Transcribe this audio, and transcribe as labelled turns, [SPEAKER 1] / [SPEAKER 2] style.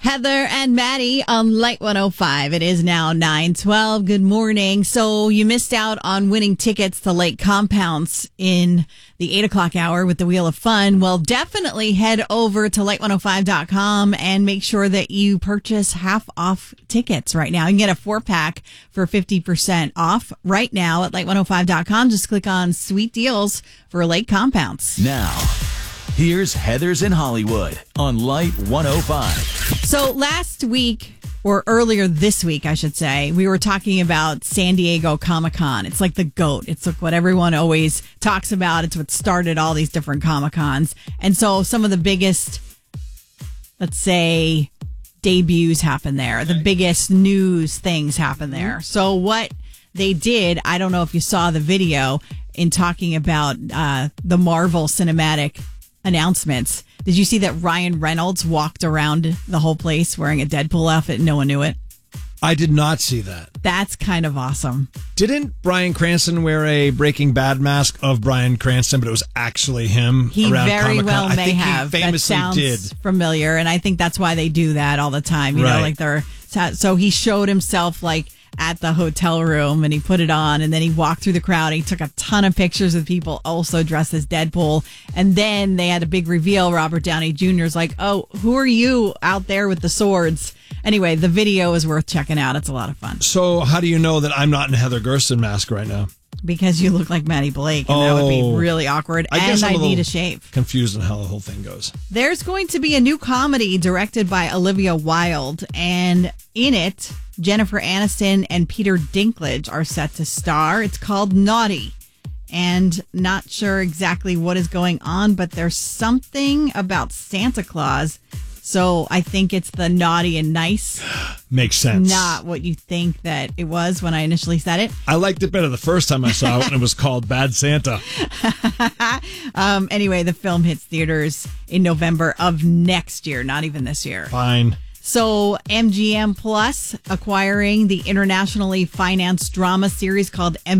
[SPEAKER 1] Heather and Maddie on Light 105. It is now 9:12. Good morning. So you missed out on winning tickets to Lake Compounce in the 8 o'clock hour with the Wheel of Fun. Well, definitely head over to light105.com and make sure that you purchase half off tickets right now. You can get a 4-pack for 50% off right now at light105.com. Just click on Sweet Deals for Lake Compounce.
[SPEAKER 2] Now, here's Heather's in Hollywood on Light 105.
[SPEAKER 1] So last week, or earlier this week, I should say, we were talking about San Diego Comic-Con. It's like the GOAT. It's like what everyone always talks about. It's what started all these different Comic-Cons. And so some of the biggest, let's say, debuts happen there. The biggest news things happen there. So what they did, I don't know if you saw the video in talking about the Marvel Cinematic announcements. Did you see that Ryan Reynolds walked around the whole place wearing a Deadpool outfit and no one knew it?
[SPEAKER 3] I did not see that.
[SPEAKER 1] That's kind of awesome.
[SPEAKER 3] Didn't Bryan Cranston wear a Breaking Bad mask of Bryan Cranston, but it was actually him
[SPEAKER 1] He
[SPEAKER 3] around
[SPEAKER 1] very
[SPEAKER 3] Comic-Con?
[SPEAKER 1] well
[SPEAKER 3] I
[SPEAKER 1] may
[SPEAKER 3] think
[SPEAKER 1] have.
[SPEAKER 3] He famously
[SPEAKER 1] that sounds
[SPEAKER 3] did.
[SPEAKER 1] familiar, and I think that's why they do that all the time. You know, like so he showed himself like at the hotel room and he put it on and then he walked through the crowd. He took a ton of pictures of people also dressed as Deadpool. And then they had a big reveal. Robert Downey Jr. is like, oh, who are you out there with the swords? Anyway, the video is worth checking out. It's a lot of fun.
[SPEAKER 3] So how do you know that I'm not in a Heather Gersten mask right now?
[SPEAKER 1] Because you look like Maddie Blake, and that would be really awkward.
[SPEAKER 3] I
[SPEAKER 1] need a shave.
[SPEAKER 3] Confused on how the whole thing goes.
[SPEAKER 1] There's going to be a new comedy directed by Olivia Wilde, and in it, Jennifer Aniston and Peter Dinklage are set to star. It's called Naughty, and not sure exactly what is going on, but there's something about Santa Claus. So I think it's the naughty and nice.
[SPEAKER 3] Makes sense.
[SPEAKER 1] Not what you think that it was when I initially said it.
[SPEAKER 3] I liked it better the first time I saw it when it was called Bad Santa.
[SPEAKER 1] Anyway, the film hits theaters in November of next year, not even this year.
[SPEAKER 3] Fine.
[SPEAKER 1] So MGM Plus acquiring the internationally financed drama series called